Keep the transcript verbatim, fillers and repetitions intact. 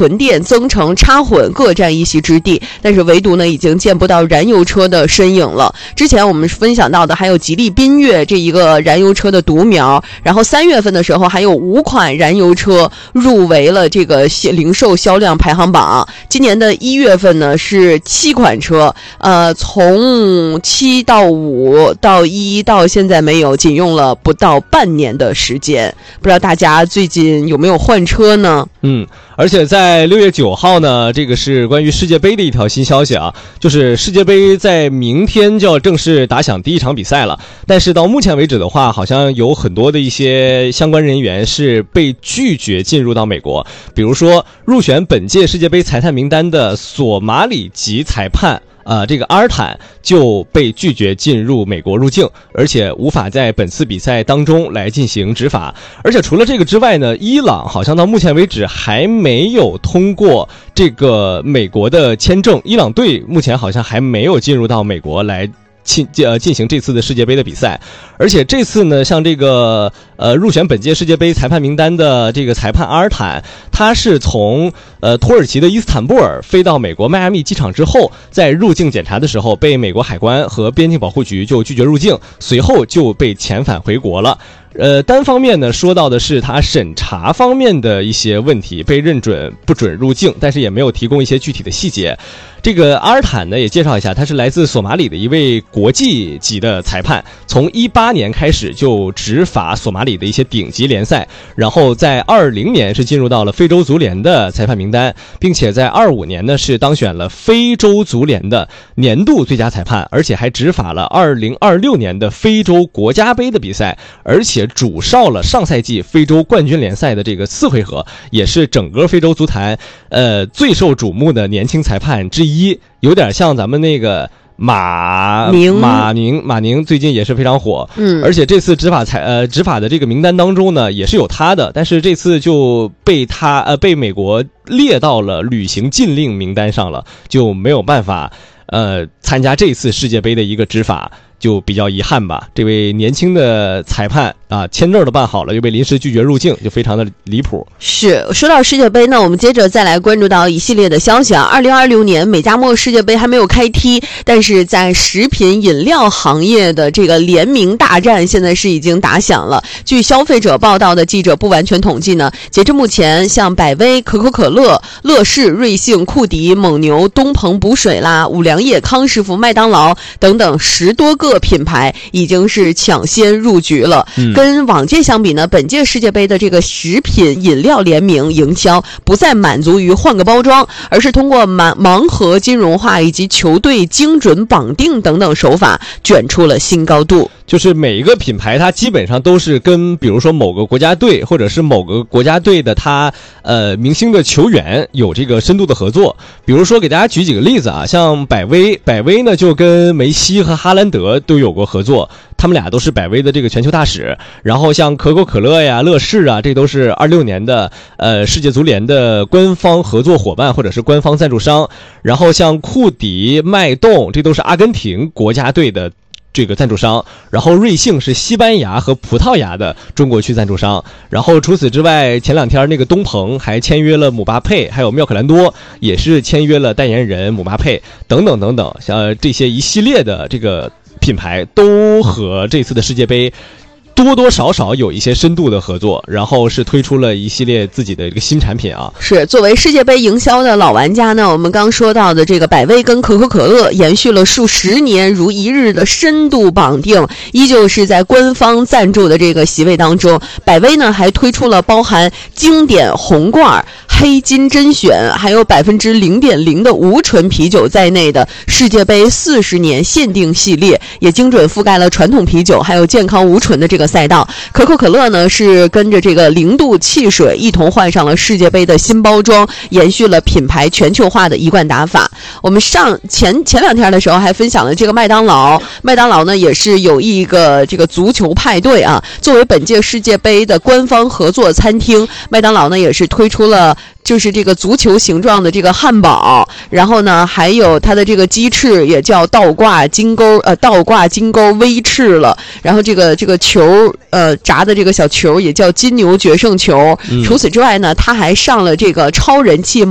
纯电、增程、插混各占一席之地，但是唯独呢已经见不到燃油车的身影了。之前我们分享到的还有吉利缤越这一个燃油车的独苗，然后三月份的时候还有五款燃油车入围了这个零售销量排行榜。今年的一月份呢是七款车，呃，从七到五到一到现在没有，仅用了不到半年的时间。不知道大家最近有没有换车呢？ 嗯，而且在六月九号呢，这个是关于世界杯的一条新消息啊，就是世界杯在明天就要正式打响第一场比赛了。但是到目前为止的话，好像有很多的一些相关人员是被拒绝进入到美国，比如说入选本届世界杯裁判名单的索马里籍裁判。呃，这个阿尔坦就被拒绝进入美国入境，而且无法在本次比赛当中来进行执法。而且除了这个之外呢，伊朗好像到目前为止还没有通过这个美国的签证，伊朗队目前好像还没有进入到美国来进呃进行这次的世界杯的比赛。而且这次呢，像这个呃入选本届世界杯裁判名单的这个裁判阿尔坦，他是从呃土耳其的伊斯坦布尔飞到美国迈阿密机场之后，在入境检查的时候被美国海关和边境保护局就拒绝入境，随后就被遣返回国了。呃，单方面呢说到的是他审查方面的一些问题，被认准不准入境，但是也没有提供一些具体的细节。这个阿尔坦呢也介绍一下，他是来自索马里的一位国际级的裁判，从一八年开始就执法索马里的一些顶级联赛，然后在二零年是进入到了非洲足联的裁判名单，并且在二五年呢是当选了非洲足联的年度最佳裁判，而且还执法了二零二六年的非洲国家杯的比赛，而且主哨了上赛季非洲冠军联赛的这个四回合，也是整个非洲足坛呃最受瞩目的年轻裁判之一，有点像咱们那个马宁马宁马宁最近也是非常火， 嗯， 而且这次执法裁呃执法的这个名单当中呢，也是有他的，但是这次就被他呃被美国列到了旅行禁令名单上了，就没有办法呃参加这次世界杯的一个执法。就比较遗憾吧，这位年轻的裁判啊，签证都办好了，又被临时拒绝入境，就非常的离谱。 是，说到世界杯呢，我们接着再来关注到一系列的消息啊。二零二六年美加墨世界杯还没有开踢，但是在食品饮料行业的这个联名大战现在是已经打响了。据消费者报道的记者不完全统计呢，截至目前，像百威、可口可乐、乐事、瑞幸、库迪、蒙牛、东鹏补水啦、五粮液、康师傅、麦当劳等等十多个品牌已经是抢先入局了。 嗯、 跟往届相比呢，本届世界杯的这个食品饮料联名营销不再满足于换个包装，而是通过盲盲盒金融化以及球队精准绑定等等手法卷出了新高度。 就是每一个品牌它基本上都是跟比如说某个国家队或者是某个国家队的他呃明星的球员有这个深度的合作。比如说给大家举几个例子啊，像百威百威呢就跟梅西和哈兰德都有过合作，他们俩都是百威的这个全球大使。然后像可口可乐呀、乐事啊，这都是二六年的呃世界足联的官方合作伙伴或者是官方赞助商。然后像库迪、脉动，这都是阿根廷国家队的这个赞助商，然后瑞幸是西班牙和葡萄牙的中国区赞助商。然后除此之外，前两天那个东鹏还签约了姆巴佩，还有妙可蓝多也是签约了代言人姆巴佩等等等等，像这些一系列的这个品牌都和这次的世界杯多多少少有一些深度的合作，然后是推出了一系列自己的这个新产品啊。 是，作为世界杯营销的老玩家呢，我们刚说到的这个百威跟可口可乐延续了数十年如一日的深度绑定，依旧是在官方赞助的这个席位当中。百威呢还推出了包含经典红罐、黑金甄选还有百分之零点零的无醇啤酒在内的世界杯四十年限定系列，也精准覆盖了传统啤酒还有健康无醇的这个赛道。可口可乐呢是跟着这个零度汽水一同换上了世界杯的新包装，延续了品牌全球化的一贯打法。我们上前前两天的时候还分享了这个麦当劳，麦当劳呢也是有一个这个足球派对啊，作为本届世界杯的官方合作餐厅，麦当劳呢也是推出了就是这个足球形状的这个汉堡，然后呢还有它的这个鸡翅也叫倒挂金钩呃倒挂金钩微翅了，然后这个这个球呃炸的这个小球也叫金牛决胜球、嗯、除此之外呢它还上了这个超人气